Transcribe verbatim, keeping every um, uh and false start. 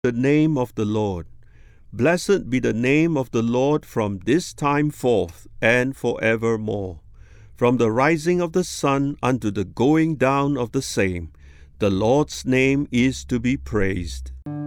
the name of the Lord. Blessed be the name of the Lord from this time forth and forevermore. From the rising of the sun unto the going down of the same, the Lord's name is to be praised.